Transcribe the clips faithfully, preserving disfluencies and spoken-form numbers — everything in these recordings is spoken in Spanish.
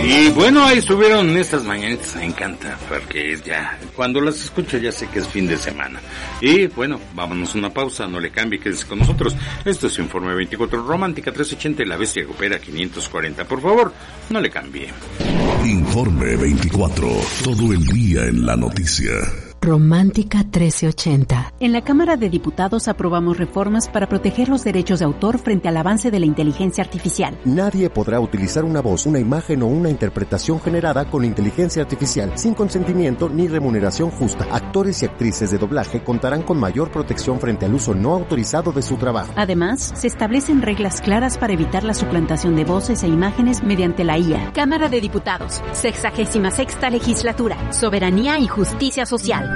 Y bueno, ahí estuvieron estas mañanitas, me encanta, porque ya, cuando las escucho ya sé que es fin de semana. Y bueno, vámonos a una pausa, no le cambie, quédese con nosotros. Esto es Informe veinticuatro, Romántica trescientos ochenta y La Bestia Copera quinientos cuarenta. Por favor, no le cambie. Informe veinticuatro, todo el día en la noticia. Romántica trece ochenta. En la Cámara de Diputados aprobamos reformas para proteger los derechos de autor frente al avance de la inteligencia artificial. Nadie podrá utilizar una voz, una imagen o una interpretación generada con inteligencia artificial sin consentimiento ni remuneración justa. Actores y actrices de doblaje contarán con mayor protección frente al uso no autorizado de su trabajo. Además, se establecen reglas claras para evitar la suplantación de voces e imágenes mediante la I A. Cámara de Diputados, sexagésima sexta legislatura, soberanía y justicia social.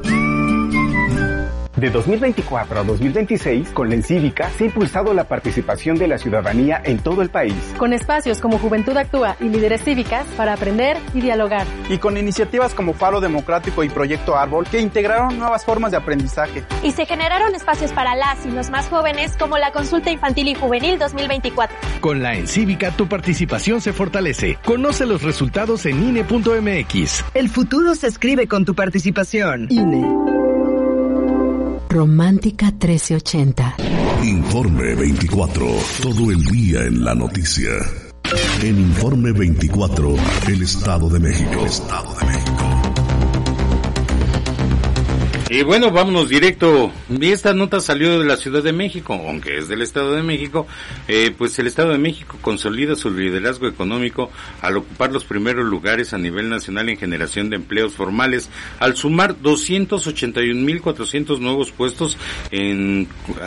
De dos mil veinticuatro a dos mil veintiséis, con la Encívica se ha impulsado la participación de la ciudadanía en todo el país. Con espacios como Juventud Actúa y Líderes Cívicas para aprender y dialogar. Y con iniciativas como Faro Democrático y Proyecto Árbol que integraron nuevas formas de aprendizaje. Y se generaron espacios para las y los más jóvenes como la Consulta Infantil y Juvenil dos mil veinticuatro. Con la Encívica tu participación se fortalece. Conoce los resultados en I N E punto M X. El futuro se escribe con tu participación. I N E. Romántica trece ochenta. Informe veinticuatro, todo el día en la noticia. En Informe veinticuatro, el Estado de México. Estado de México. Y bueno, vámonos directo. Y esta nota salió de la Ciudad de México, aunque es del Estado de México. Eh, pues el Estado de México consolida su liderazgo económico al ocupar los primeros lugares a nivel nacional en generación de empleos formales, al sumar doscientos ochenta y un mil cuatrocientos nuevos puestos en,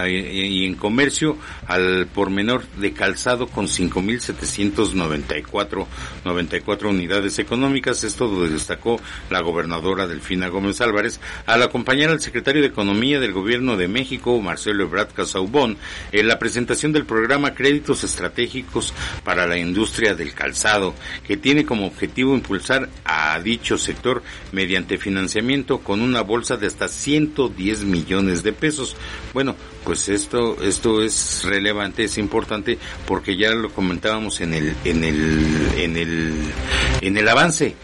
y en comercio al por menor de calzado con cinco mil setecientos noventa y cuatro unidades económicas. Esto lo destacó la gobernadora Delfina Gómez Álvarez al acompañar al secretario de Economía del Gobierno de México, Marcelo Ebrard Casaubon, en la presentación del programa Créditos Estratégicos para la Industria del Calzado, que tiene como objetivo impulsar a dicho sector mediante financiamiento con una bolsa de hasta ciento diez millones de pesos. Bueno, pues esto esto es relevante, es importante, porque ya lo comentábamos en el en el en el en el avance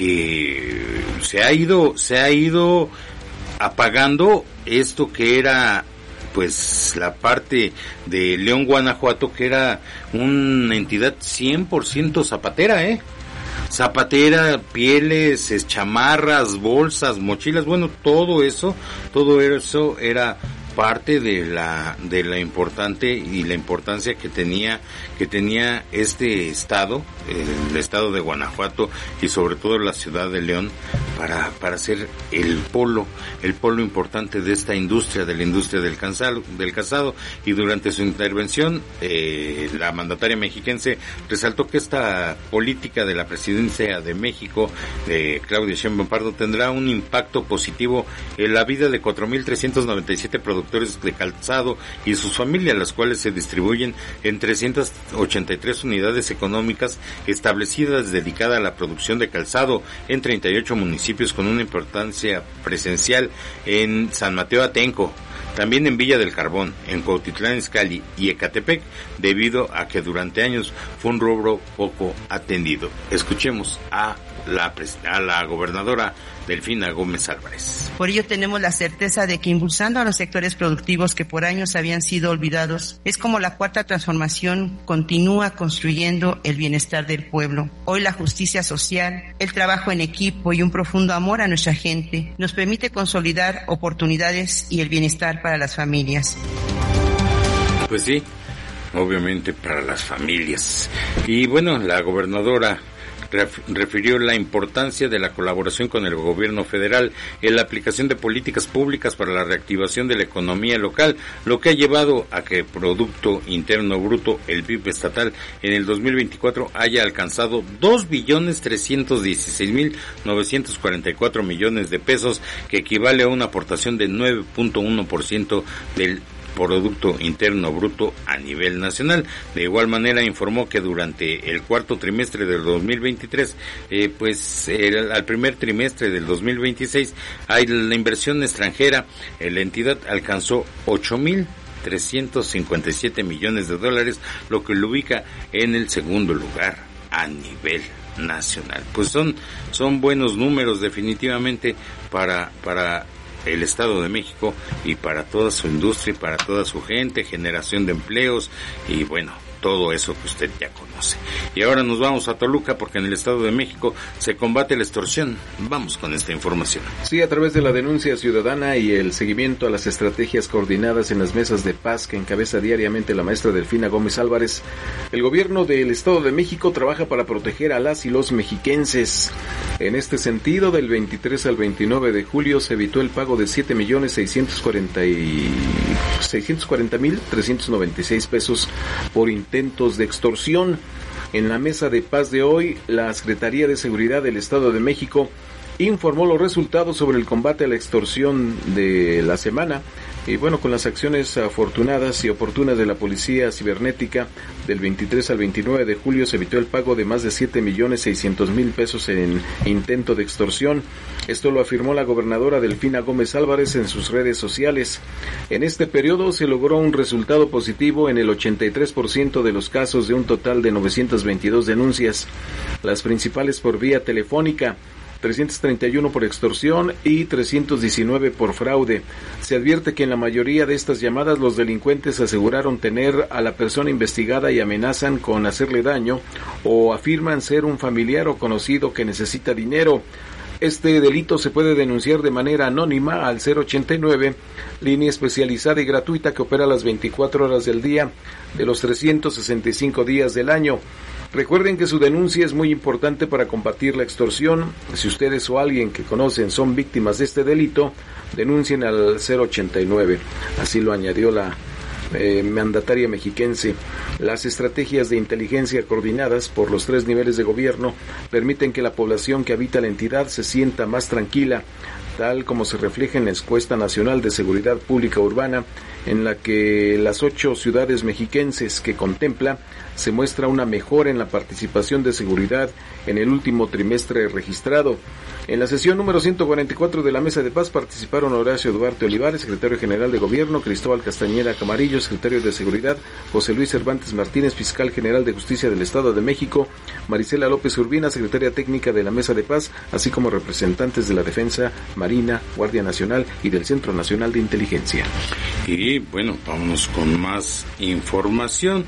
que se ha ido se ha ido apagando esto que era pues la parte de León, Guanajuato, que era una entidad cien por ciento zapatera, ¿eh? Zapatera, pieles, chamarras, bolsas, mochilas, bueno, todo eso, todo eso era parte de la de la importante y la importancia que tenía que tenía este estado, el estado de Guanajuato y sobre todo la ciudad de León para para ser el polo el polo importante de esta industria, de la industria del calzado, del calzado y durante su intervención eh, la mandataria mexiquense resaltó que esta política de la presidencia de México de Claudia Sheinbaum Pardo tendrá un impacto positivo en la vida de cuatro mil trescientos noventa y siete productores de calzado y sus familias, las cuales se distribuyen en trescientas ochenta y tres unidades económicas establecidas dedicadas a la producción de calzado en treinta y ocho municipios con una importancia presencial en San Mateo Atenco, también en Villa del Carbón, en Cuautitlán Izcalli y Ecatepec, debido a que durante años fue un rubro poco atendido. Escuchemos a la, a la gobernadora Delfina Gómez Álvarez. Por ello tenemos la certeza de que impulsando a los sectores productivos que por años habían sido olvidados, es como la cuarta transformación continúa construyendo el bienestar del pueblo. Hoy la justicia social, el trabajo en equipo y un profundo amor a nuestra gente nos permite consolidar oportunidades y el bienestar para las familias. Pues sí, obviamente para las familias. Y bueno, la gobernadora refirió la importancia de la colaboración con el gobierno federal en la aplicación de políticas públicas para la reactivación de la economía local, lo que ha llevado a que el Producto Interno Bruto, el P I B estatal, en el dos mil veinticuatro haya alcanzado dos billones trescientos dieciséis mil novecientos cuarenta y cuatro millones de pesos, que equivale a una aportación de nueve punto uno por ciento del Producto Interno Bruto a nivel nacional. De igual manera informó que durante el cuarto trimestre del dos mil veintitrés, eh, pues el, al primer trimestre del dos mil veintiséis, hay la inversión extranjera, eh, la entidad alcanzó ocho mil trescientos cincuenta y siete millones de dólares, lo que lo ubica en el segundo lugar a nivel nacional. Pues son son buenos números definitivamente para para el Estado de México y para toda su industria y para toda su gente, generación de empleos y bueno, todo eso que usted ya conoce. Y ahora nos vamos a Toluca porque en el Estado de México se combate la extorsión. Vamos con esta información. Sí, a través de la denuncia ciudadana y el seguimiento a las estrategias coordinadas en las mesas de paz que encabeza diariamente la maestra Delfina Gómez Álvarez, el gobierno del Estado de México trabaja para proteger a las y los mexiquenses. En este sentido, del veintitrés al veintinueve de julio se evitó el pago de siete millones seiscientos cuarenta mil trescientos noventa y seis pesos por intentos de extorsión. En la mesa de paz de hoy, la Secretaría de Seguridad del Estado de México informó los resultados sobre el combate a la extorsión de la semana. Y bueno, con las acciones afortunadas y oportunas de la Policía Cibernética, del veintitrés al veintinueve de julio se evitó el pago de más de siete millones seiscientos mil pesos en intento de extorsión. Esto lo afirmó la gobernadora Delfina Gómez Álvarez en sus redes sociales. En este periodo se logró un resultado positivo en el ochenta y tres por ciento de los casos de un total de novecientas veintidós denuncias, las principales por vía telefónica, trescientos treinta y uno por extorsión y trescientos diecinueve por fraude. Se advierte que en la mayoría de estas llamadas los delincuentes aseguraron tener a la persona investigada y amenazan con hacerle daño o afirman ser un familiar o conocido que necesita dinero. Este delito se puede denunciar de manera anónima al cero ochenta y nueve, línea especializada y gratuita que opera las veinticuatro horas del día de los trescientos sesenta y cinco días del año. Recuerden que su denuncia es muy importante para combatir la extorsión. Si ustedes o alguien que conocen son víctimas de este delito, denuncien al cero ochenta y nueve. Así lo añadió la eh, mandataria mexiquense. Las estrategias de inteligencia coordinadas por los tres niveles de gobierno permiten que la población que habita la entidad se sienta más tranquila, tal como se refleja en la Encuesta Nacional de Seguridad Pública Urbana, en la que las ocho ciudades mexiquenses que contempla se muestra una mejora en la participación de seguridad en el último trimestre registrado. En la sesión número ciento cuarenta y cuatro de la Mesa de Paz participaron Horacio Duarte Olivares, secretario general de Gobierno, Cristóbal Castañeda Camarillo, secretario de Seguridad, José Luis Cervantes Martínez, fiscal general de Justicia del Estado de México, Marisela López Urbina, secretaria técnica de la Mesa de Paz, así como representantes de la Defensa, Marina, Guardia Nacional y del Centro Nacional de Inteligencia. Y bueno, vámonos con más información.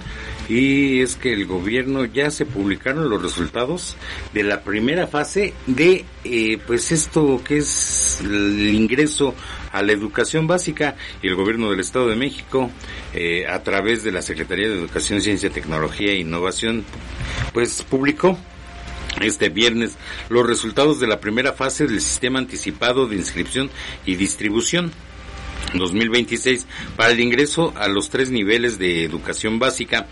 Y es que el gobierno ya se publicaron los resultados de la primera fase de eh, pues esto que es el ingreso a la educación básica, y el gobierno del Estado de México eh, a través de la Secretaría de Educación, Ciencia, Tecnología e Innovación pues publicó este viernes los resultados de la primera fase del sistema anticipado de inscripción y distribución dos mil veintiséis para el ingreso a los tres niveles de educación básica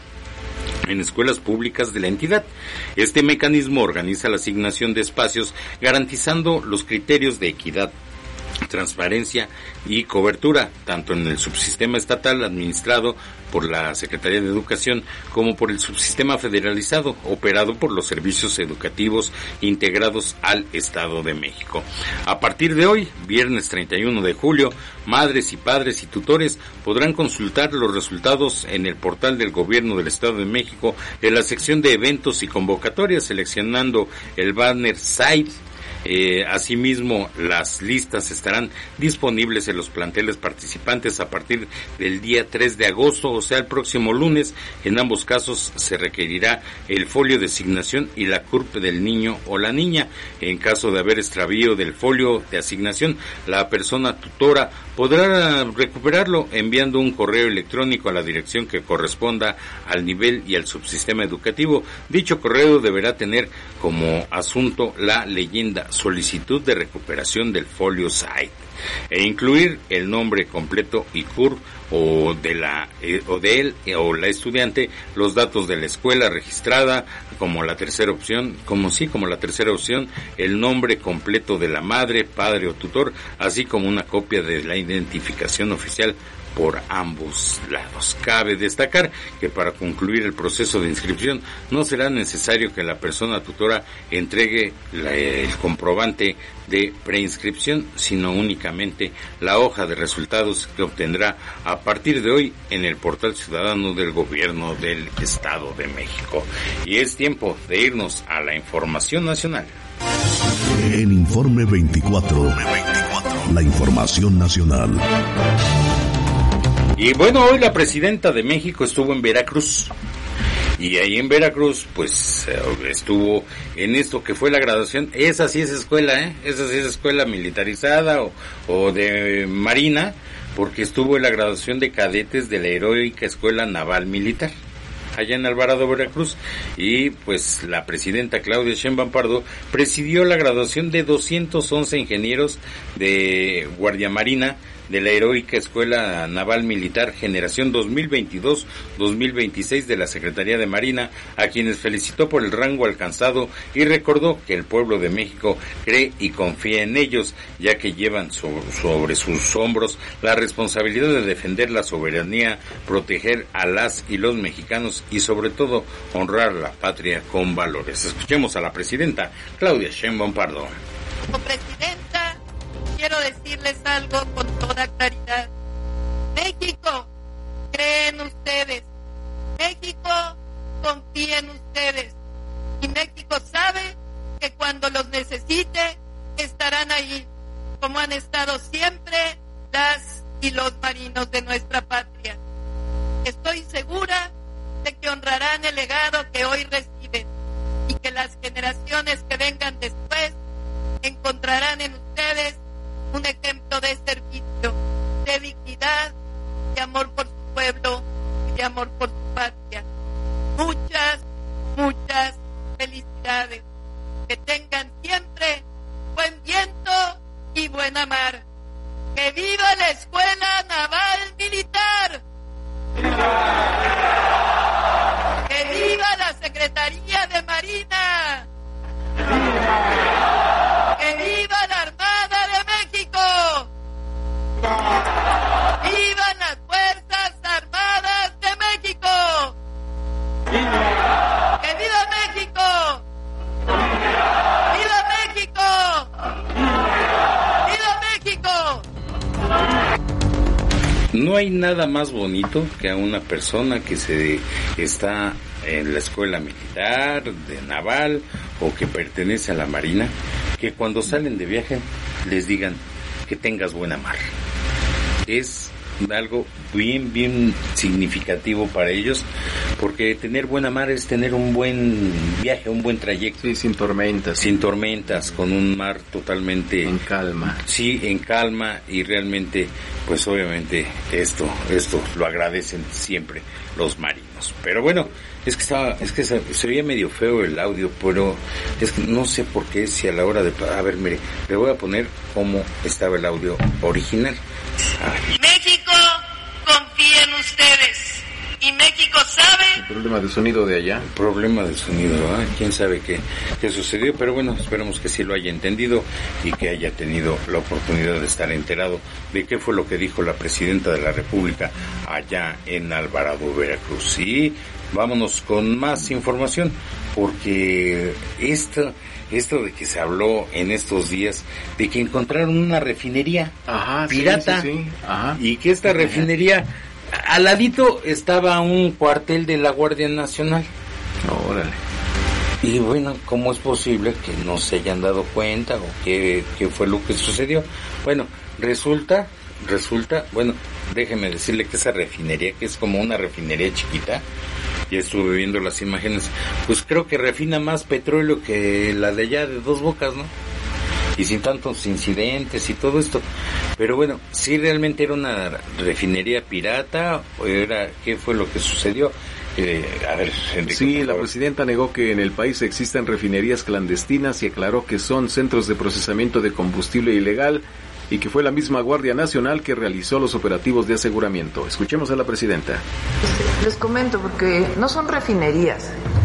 en escuelas públicas de la entidad. Este mecanismo organiza la asignación de espacios garantizando los criterios de equidad, transparencia y cobertura, tanto en el subsistema estatal administrado por la Secretaría de Educación como por el subsistema federalizado operado por los servicios educativos integrados al Estado de México. A partir de hoy, viernes treinta y uno de julio, madres y padres y tutores podrán consultar los resultados en el portal del Gobierno del Estado de México en la sección de eventos y convocatorias, seleccionando el banner Site. Eh, asimismo, las listas estarán disponibles en los planteles participantes a partir del día tres de agosto, o sea, el próximo lunes. En ambos casos se requerirá el folio de asignación y la C U R P del niño o la niña. En caso de haber extravío del folio de asignación, la persona tutora podrá recuperarlo enviando un correo electrónico a la dirección que corresponda al nivel y al subsistema educativo. Dicho correo deberá tener como asunto la leyenda solicitud de recuperación del folio Site e incluir el nombre completo y C U R P o de la eh, o de él eh, o la estudiante, los datos de la escuela registrada como la tercera opción, como sí como la tercera opción, el nombre completo de la madre, padre o tutor, así como una copia de la identificación oficial por ambos lados. Cabe destacar que para concluir el proceso de inscripción no será necesario que la persona tutora entregue la, el comprobante de preinscripción, sino únicamente la hoja de resultados que obtendrá a partir de hoy en el portal ciudadano del Gobierno del Estado de México. Y es tiempo de irnos a la información nacional. En Informe veinticuatro, la información nacional. Y bueno, hoy la presidenta de México estuvo en Veracruz. Y ahí en Veracruz, pues, estuvo en esto que fue la graduación. Esa sí es escuela, ¿eh? Esa sí es escuela militarizada o, o de marina, porque estuvo en la graduación de cadetes de la heroica Escuela Naval Militar, allá en Alvarado, Veracruz. Y pues la presidenta Claudia Sheinbaum Pardo presidió la graduación de doscientos once ingenieros de Guardia Marina de la heroica Escuela Naval Militar Generación dos mil veintidós dos mil veintiséis de la Secretaría de Marina, a quienes felicitó por el rango alcanzado y recordó que el pueblo de México cree y confía en ellos, ya que llevan sobre, sobre sus hombros la responsabilidad de defender la soberanía, proteger a las y los mexicanos y sobre todo honrar la patria con valores. Escuchemos a la presidenta Claudia Sheinbaum Pardo. Como presidenta, quiero decirles algo con toda claridad. México cree en ustedes. México confía en ustedes. Y México sabe que cuando los necesite, estarán ahí, como han estado siempre las y los marinos de nuestra patria. Estoy segura de que honrarán el legado que hoy reciben y que las generaciones que vengan después encontrarán en ustedes un ejemplo de servicio, de dignidad, de amor por su pueblo y de amor por su patria. Muchas, muchas felicidades. Que tengan siempre buen viento y buena mar. ¡Que viva la Escuela Naval Militar! ¡Viva! ¡Que viva la Secretaría de Marina! ¡Viva! ¡Que viva la Armada de México! ¡Vivan las Fuerzas Armadas de México! ¡Viva! ¡Que viva México! ¡Viva México! ¡Viva México! No hay nada más bonito que a una persona que se está en la escuela militar, de naval o que pertenece a la marina, que cuando salen de viaje les digan que tengas buena mar. Es algo bien, bien significativo para ellos, porque tener buena mar es tener un buen viaje, un buen trayecto. Sí, sin tormentas. Sin tormentas, con un mar totalmente... En calma. Sí, en calma, y realmente, pues obviamente esto, esto lo agradecen siempre los marinos. Pero bueno, es que estaba, es que se, se veía medio feo el audio, pero es que no sé por qué, si a la hora de... A ver, mire, le voy a poner cómo estaba el audio original. México confía en ustedes y México sabe... El problema de sonido de allá. El problema de sonido, ¿eh? Quién sabe qué, qué sucedió, pero bueno, esperemos que sí lo haya entendido y que haya tenido la oportunidad de estar enterado de qué fue lo que dijo la presidenta de la República allá en Alvarado, Veracruz. Y vámonos con más información, porque esto... Esto de que se habló en estos días de que encontraron una refinería Ajá, pirata, sí, sí, sí. Ajá. Y que esta refinería, al ladito estaba un cuartel de la Guardia Nacional. Órale. Y bueno, ¿cómo es posible que no se hayan dado cuenta o qué, qué fue lo que sucedió? Bueno, resulta, resulta, bueno, déjeme decirle que esa refinería, que es como una refinería chiquita, ya estuve viendo las imágenes, pues creo que refina más petróleo que la de allá de Dos Bocas, ¿no? Y sin tantos incidentes y todo esto. Pero bueno, ¿sí realmente era una refinería pirata o era qué fue lo que sucedió? Eh, a ver, Enrique, sí, la presidenta negó que en el país existen refinerías clandestinas y aclaró que son centros de procesamiento de combustible ilegal y que fue la misma Guardia Nacional que realizó los operativos de aseguramiento. Escuchemos a la presidenta. Les comento, porque no son refinerías,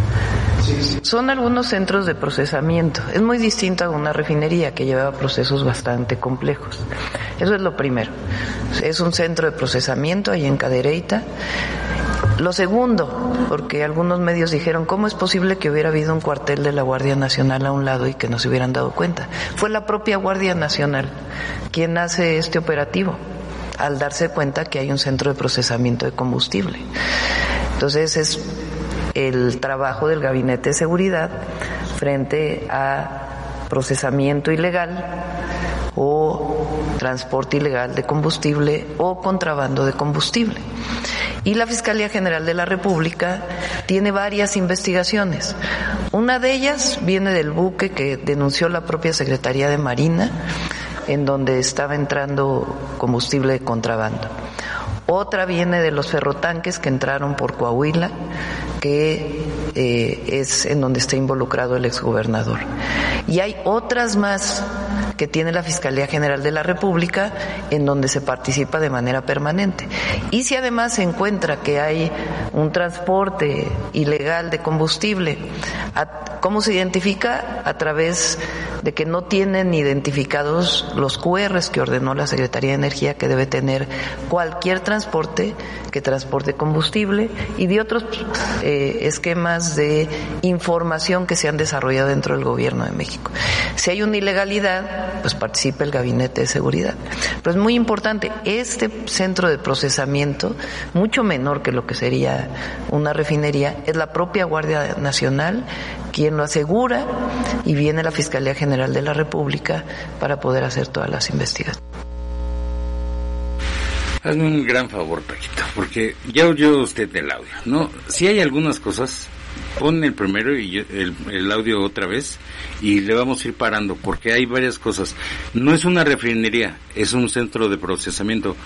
son algunos centros de procesamiento. Es muy distinto a una refinería que lleva procesos bastante complejos. Eso es lo primero. Es un centro de procesamiento ahí en Cadereyta. Lo segundo, porque algunos medios dijeron, ¿cómo es posible que hubiera habido un cuartel de la Guardia Nacional a un lado y que no se hubieran dado cuenta? Fue la propia Guardia Nacional quien hace este operativo. al darse cuenta que hay un centro de procesamiento de combustible. Entonces es el trabajo del Gabinete de Seguridad frente a procesamiento ilegal o transporte ilegal de combustible o contrabando de combustible. Y la Fiscalía General de la República tiene varias investigaciones. Una de ellas viene del buque que denunció la propia Secretaría de Marina, en donde estaba entrando combustible de contrabando. Otra viene de los ferrotanques que entraron por Coahuila, que eh, es en donde está involucrado el exgobernador. Y hay otras más que tiene la Fiscalía General de la República, en donde se participa de manera permanente. Y si además se encuentra que hay un transporte ilegal de combustible, ¿cómo se identifica? A través de que no tienen identificados los cu erres que ordenó la Secretaría de Energía que debe tener cualquier transporte que transporte combustible, y de otros eh, esquemas de información que se han desarrollado dentro del Gobierno de México. Si hay una ilegalidad, pues participa el Gabinete de Seguridad. Pero es muy importante, este centro de procesamiento, mucho menor que lo que sería una refinería, es la propia Guardia Nacional quien lo asegura, y viene la Fiscalía General de la República para poder hacer todas las investigaciones. Hazme un gran favor, Paquito, porque ya oyó usted el audio, ¿no? Si hay algunas cosas, pon el primero y yo, el, el audio otra vez, y le vamos a ir parando, porque hay varias cosas. No es una refinería, es un centro de procesamiento.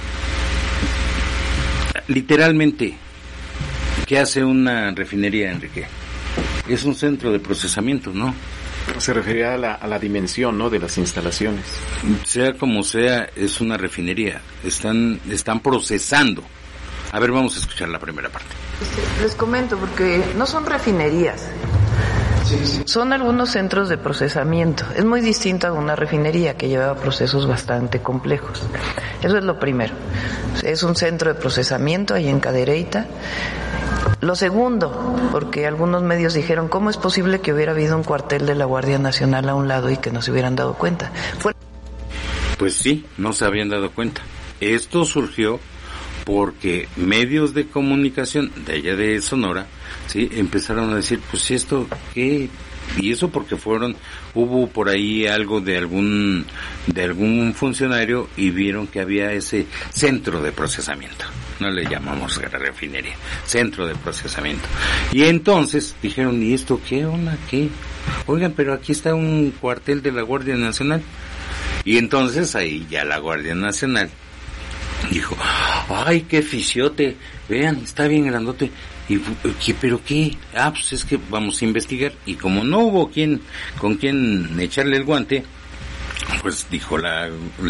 Literalmente, ¿qué hace una refinería, Enrique? Es un centro de procesamiento, ¿no? Se refería a la, a la dimensión, ¿no?, de las instalaciones. Sea como sea, es una refinería. Están, están procesando. A ver, vamos a escuchar la primera parte. Les comento, porque no son refinerías. Sí, sí. Son algunos centros de procesamiento. Es muy distinto a una refinería que lleva procesos bastante complejos. Eso es lo primero. Es un centro de procesamiento ahí en Cadereyta. Lo segundo, porque algunos medios dijeron, ¿cómo es posible que hubiera habido un cuartel de la Guardia Nacional a un lado y que no se hubieran dado cuenta? Fue... Pues sí, no se habían dado cuenta. Esto surgió porque medios de comunicación de allá de Sonora, sí, empezaron a decir, pues esto, ¿qué? Y eso porque fueron, hubo por ahí algo de algún, de algún funcionario y vieron que había ese centro de procesamiento. No le llamamos refinería, centro de procesamiento. Y entonces dijeron, ¿y esto qué onda? ¿Qué? Oigan, pero aquí está un cuartel de la Guardia Nacional. Y entonces ahí ya la Guardia Nacional dijo, ay, qué ficiote, vean, está bien grandote. Y ¿qué, pero qué? Ah, pues es que vamos a investigar. Y como no hubo quien con quien echarle el guante, pues dijo la,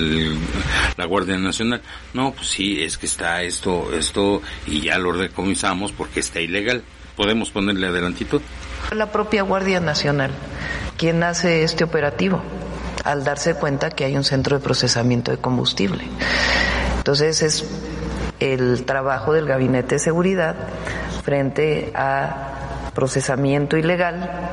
la Guardia Nacional, no, pues sí, es que está esto, esto, y ya lo decomisamos porque está ilegal. ¿Podemos ponerle adelantito? La propia Guardia Nacional quien hace este operativo, al darse cuenta que hay un centro de procesamiento de combustible. Entonces es el trabajo del Gabinete de Seguridad frente a procesamiento ilegal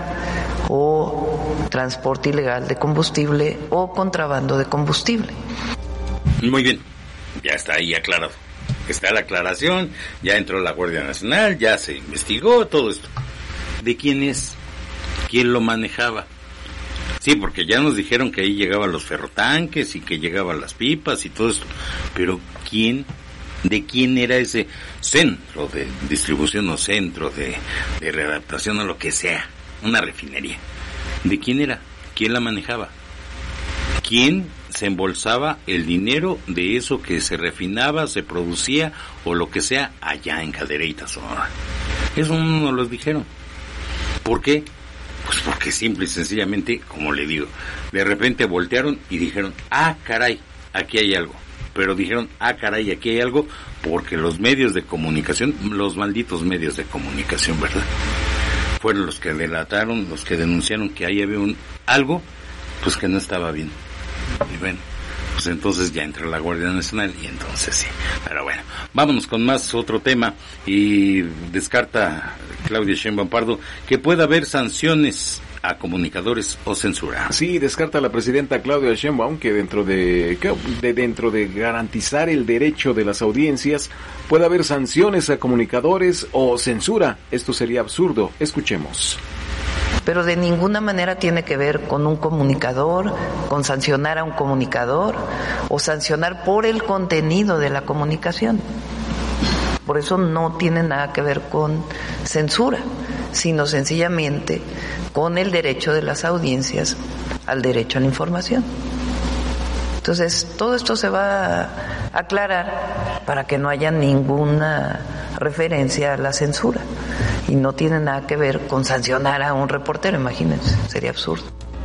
o transporte ilegal de combustible o contrabando de combustible. Muy bien, ya está ahí aclarado. Está la aclaración, ya entró la Guardia Nacional, ya se investigó todo esto. ¿De quién es? ¿Quién lo manejaba? Sí, porque ya nos dijeron que ahí llegaban los ferrotanques y que llegaban las pipas y todo esto. Pero ¿quién? ¿De quién era ese centro de distribución o centro de, de readaptación o lo que sea? Una refinería. ¿De quién era? ¿Quién la manejaba? ¿Quién se embolsaba el dinero de eso que se refinaba, se producía o lo que sea allá en Cadereyta, Sonora? Eso no nos lo dijeron. ¿Por qué? Pues porque simple y sencillamente, como le digo, de repente voltearon y dijeron, ah, caray, aquí hay algo. Pero dijeron, ah, caray, aquí hay algo, porque los medios de comunicación, los malditos medios de comunicación, ¿verdad?, fueron los que delataron, los que denunciaron que ahí había un algo, pues que no estaba bien. Y bueno, pues entonces ya entró la Guardia Nacional y entonces sí. Pero bueno, vámonos con más otro tema. Y descarta Claudia Sheinbaum Pardo que pueda haber sanciones a comunicadores o censura. Sí, descarta la presidenta Claudia Sheinbaum que dentro de, que de dentro de garantizar el derecho de las audiencias puede haber sanciones a comunicadores o censura. Esto sería absurdo. Escuchemos. Pero de ninguna manera tiene que ver con un comunicador, con sancionar a un comunicador o sancionar por el contenido de la comunicación. Por eso no tiene nada que ver con censura, sino sencillamente con el derecho de las audiencias al derecho a la información. Entonces, todo esto se va a aclarar para que no haya ninguna referencia a la censura. Y no tiene nada que ver con sancionar a un reportero, imagínense, sería absurdo.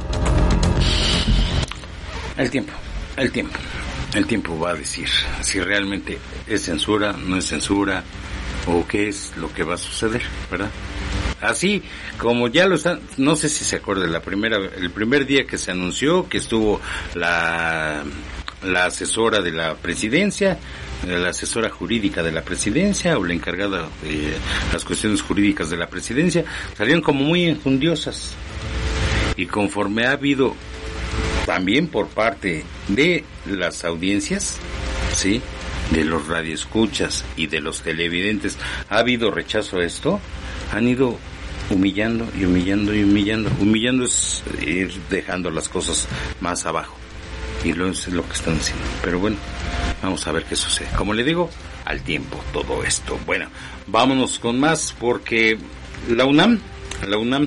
El tiempo, el tiempo, el tiempo va a decir si realmente es censura, no es censura, o qué es lo que va a suceder, ¿verdad? Así como ya lo están, no sé si se acuerda, la primera, el primer día que se anunció que estuvo la, la asesora de la presidencia, la asesora jurídica de la presidencia o la encargada de las cuestiones jurídicas de la presidencia, salieron como muy enjundiosas. Y conforme ha habido también por parte de las audiencias, ¿sí?, de los radioescuchas y de los televidentes, ha habido rechazo a esto, han ido humillando y humillando y humillando. Humillando es ir dejando las cosas más abajo. Y lo es lo que están haciendo. Pero bueno, vamos a ver qué sucede. Como le digo, al tiempo todo esto. Bueno, vámonos con más porque la UNAM, la UNAM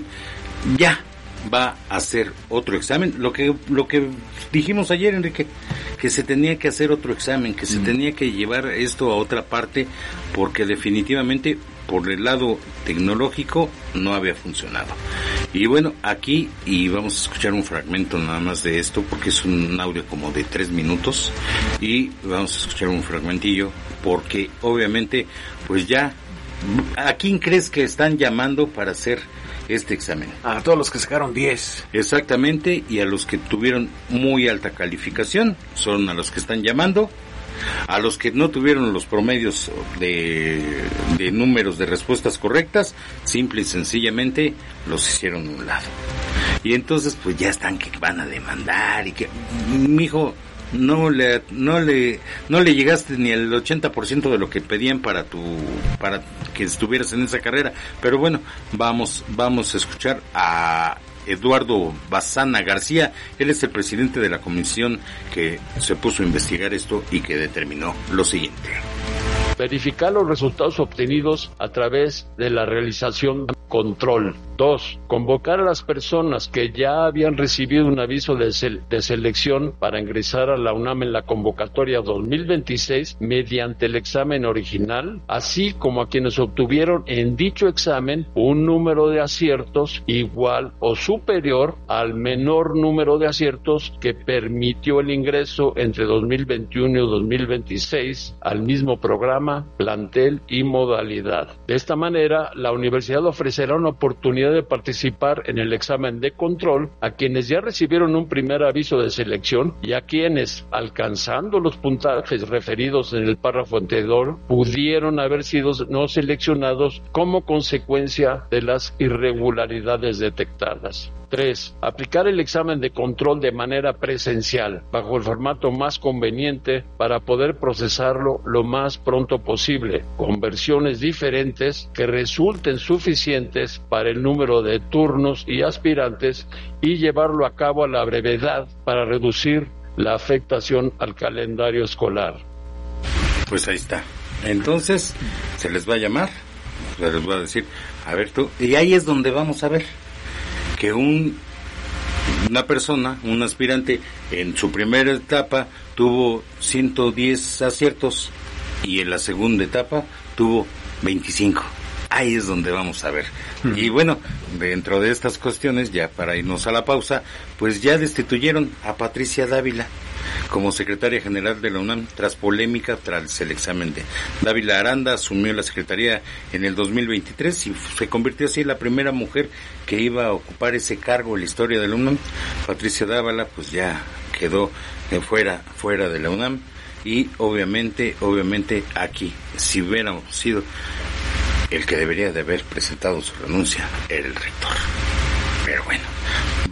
ya va a hacer otro examen. Lo que lo que dijimos ayer, Enrique, que se tenía que hacer otro examen, que se mm. tenía que llevar esto a otra parte, porque definitivamente por el lado tecnológico no había funcionado. Y bueno, aquí, y vamos a escuchar un fragmento nada más de esto, porque es un audio como de tres minutos, y vamos a escuchar un fragmentillo, porque obviamente, pues ya, ¿a quién crees que están llamando para hacer este examen? A todos los que sacaron diez. Exactamente, y a los que tuvieron muy alta calificación, son a los que están llamando. A los que no tuvieron los promedios de, de números de respuestas correctas, simple y sencillamente los hicieron a un lado. Y entonces pues ya están que van a demandar y que, mijo, no le no le no le llegaste ni el ochenta por ciento de lo que pedían para tu para que estuvieras en esa carrera. Pero bueno, vamos vamos a escuchar a Eduardo Bazana García. Él es el presidente de la comisión que se puso a investigar esto y que determinó lo siguiente. Verificar los resultados obtenidos a través de la realización de control. Dos, convocar a las personas que ya habían recibido un aviso de, sele- de selección para ingresar a la UNAM en la convocatoria dos mil veintiséis mediante el examen original, así como a quienes obtuvieron en dicho examen un número de aciertos igual o superior al menor número de aciertos que permitió el ingreso entre dos mil veintiuno y dos mil veintiséis al mismo programa, plantel y modalidad. De esta manera, la universidad ofrecerá una oportunidad de participar en el examen de control a quienes ya recibieron un primer aviso de selección y a quienes, alcanzando los puntajes referidos en el párrafo anterior, pudieron haber sido no seleccionados como consecuencia de las irregularidades detectadas. Tres. Aplicar el examen de control de manera presencial, bajo el formato más conveniente para poder procesarlo lo más pronto posible, con versiones diferentes que resulten suficientes para el número de turnos y aspirantes y llevarlo a cabo a la brevedad para reducir la afectación al calendario escolar. Pues ahí está. Entonces, se les va a llamar, se les va a decir, a ver tú, y ahí es donde vamos a ver que un una persona, un aspirante, en su primera etapa tuvo ciento diez aciertos y en la segunda etapa tuvo veinticinco. Ahí es donde vamos a ver. Uh-huh. Y bueno, dentro de estas cuestiones, ya para irnos a la pausa, pues ya destituyeron a Patricia Dávila como secretaria general de la UNAM tras polémica tras el examen de Dávila Aranda. Asumió la secretaría en el dos mil veintitrés y se convirtió así en la primera mujer que iba a ocupar ese cargo en la historia de la UNAM. Patricia Dávila pues ya quedó eh, fuera fuera de la UNAM y obviamente obviamente aquí, si hubiéramos sido el que debería de haber presentado su renuncia, era el rector. Pero bueno,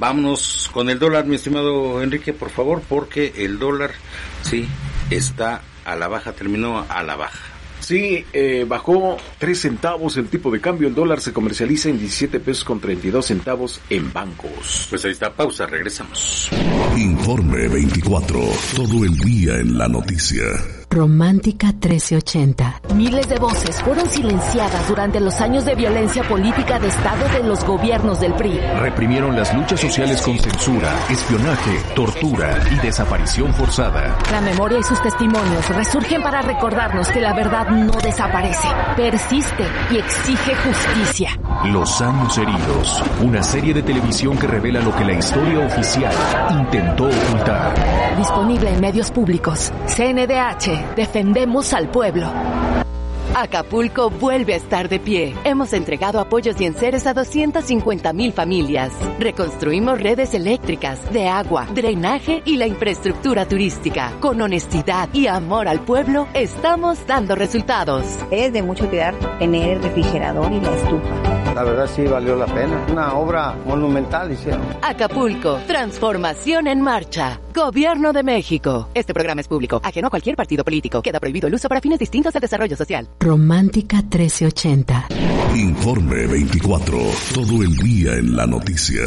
vámonos con el dólar, mi estimado Enrique, por favor, porque el dólar, sí, está a la baja, terminó a la baja. Sí, eh, bajó tres centavos el tipo de cambio. El dólar se comercializa en diecisiete pesos con treinta y dos centavos en bancos. Pues ahí está, pausa, regresamos. Informe veinticuatro, todo el día en la noticia. Romántica trece ochenta. Miles de voces fueron silenciadas durante los años de violencia política de Estado de los gobiernos del P R I. Reprimieron las luchas sociales con censura, espionaje, tortura y desaparición forzada. La memoria y sus testimonios resurgen para recordarnos que la verdad no desaparece, persiste y exige justicia. Los años heridos, una serie de televisión que revela lo que la historia oficial intentó ocultar. Disponible en medios públicos. C N D H. Defendemos al pueblo. Acapulco vuelve a estar de pie. Hemos entregado apoyos y enseres a doscientas cincuenta mil familias. Reconstruimos redes eléctricas, de agua, drenaje y la infraestructura turística. Con honestidad y amor al pueblo, estamos dando resultados. Es de mucho cuidar tener el refrigerador y la estufa. La verdad sí valió la pena. Una obra monumental hicieron. Acapulco, transformación en marcha. Gobierno de México. Este programa es público, ajeno a cualquier partido político. Queda prohibido el uso para fines distintos del desarrollo social. Romántica trece ochenta. Informe veinticuatro, todo el día en la noticia.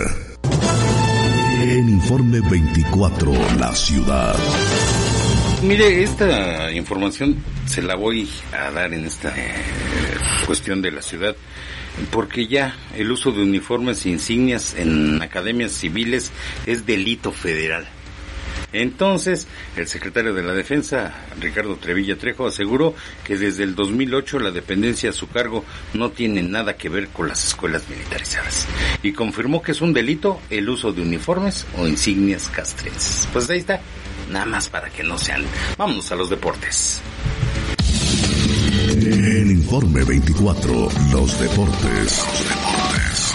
En Informe veinticuatro, la ciudad. Mire, esta información se la voy a dar en esta eh, cuestión de la ciudad, porque ya el uso de uniformes e insignias en academias civiles es delito federal. Entonces, el secretario de la Defensa, Ricardo Trevilla Trejo, aseguró que desde el dos mil ocho la dependencia a su cargo no tiene nada que ver con las escuelas militarizadas. Y confirmó que es un delito el uso de uniformes o insignias castrenses. Pues ahí está, nada más para que no sean. Vámonos a los deportes. En Informe veinticuatro, los deportes. Los deportes.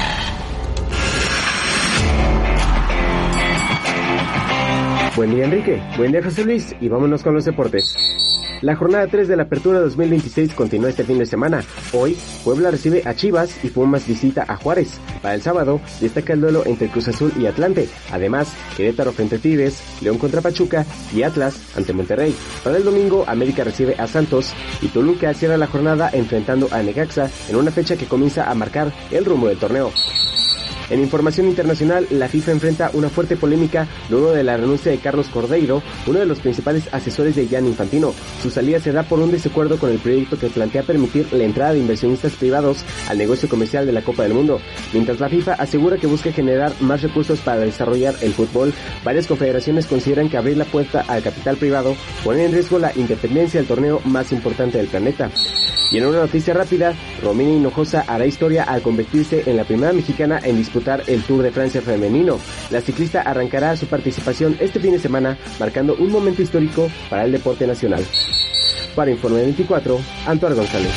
Buen día, Enrique. Buen día, José Luis. Y vámonos con los deportes. La jornada tres de la Apertura dos mil veintiséis continúa este fin de semana. Hoy, Puebla recibe a Chivas y Pumas visita a Juárez. Para el sábado, destaca el duelo entre Cruz Azul y Atlante. Además, Querétaro frente a Tigres, León contra Pachuca y Atlas ante Monterrey. Para el domingo, América recibe a Santos y Toluca cierra la jornada enfrentando a Necaxa en una fecha que comienza a marcar el rumbo del torneo. En información internacional, la FIFA enfrenta una fuerte polémica luego de la renuncia de Carlos Cordeiro, uno de los principales asesores de Gianni Infantino. Su salida se da por un desacuerdo con el proyecto que plantea permitir la entrada de inversionistas privados al negocio comercial de la Copa del Mundo. Mientras la FIFA asegura que busca generar más recursos para desarrollar el fútbol, varias confederaciones consideran que abrir la puerta al capital privado pone en riesgo la independencia del torneo más importante del planeta. Y en una noticia rápida, Romina Hinojosa hará historia al convertirse en la primera mexicana en disputar el Tour de Francia femenino. La ciclista arrancará su participación este fin de semana, marcando un momento histórico para el deporte nacional. Para Informe veinticuatro, Antoine González.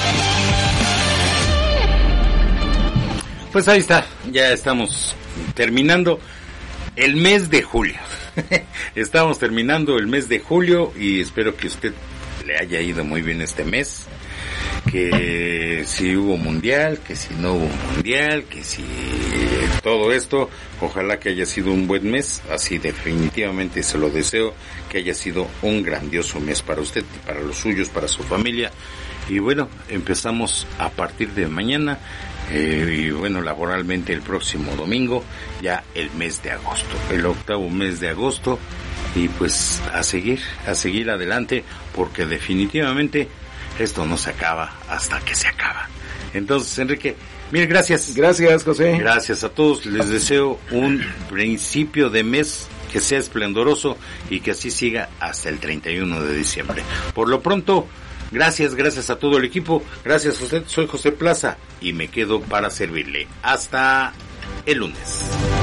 Pues ahí está, ya estamos terminando el mes de julio. Estamos terminando el mes de julio y espero que usted le haya ido muy bien este mes. Que si hubo mundial, que si no hubo mundial, que si todo esto, ojalá que haya sido un buen mes, así definitivamente se lo deseo, que haya sido un grandioso mes para usted, para los suyos, para su familia. Y bueno, empezamos a partir de mañana, eh, y bueno, laboralmente el próximo domingo, ya el mes de agosto, el octavo mes de agosto, y pues a seguir, a seguir adelante, porque definitivamente esto no se acaba hasta que se acaba. Entonces, Enrique, mil gracias. Gracias, José. Gracias a todos. Les deseo un principio de mes que sea esplendoroso y que así siga hasta el treinta y uno de diciembre. Por lo pronto, gracias, gracias a todo el equipo. Gracias a usted. Soy José Plaza y me quedo para servirle. Hasta el lunes.